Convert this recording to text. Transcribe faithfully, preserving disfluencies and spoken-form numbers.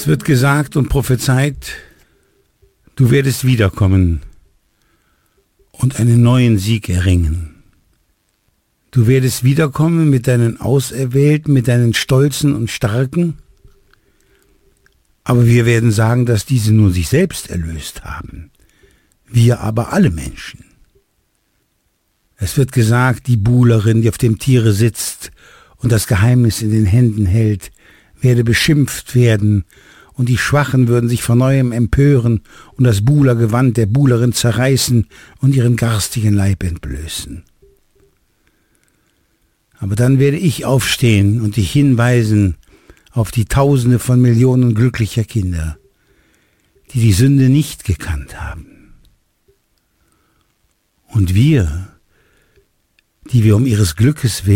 Es wird gesagt und prophezeit, du werdest wiederkommen und einen neuen Sieg erringen. Du werdest wiederkommen mit deinen Auserwählten, mit deinen Stolzen und Starken, aber wir werden sagen, dass diese nur sich selbst erlöst haben, wir aber alle Menschen. Es wird gesagt, die Buhlerin, die auf dem Tiere sitzt und das Geheimnis in den Händen hält, werde beschimpft werden, und die Schwachen würden sich von neuem empören und das Buhlergewand der Buhlerin zerreißen und ihren garstigen Leib entblößen. Aber dann werde ich aufstehen und dich hinweisen auf die Tausende von Millionen glücklicher Kinder, die die Sünde nicht gekannt haben. Und wir, die wir um ihres Glückes willen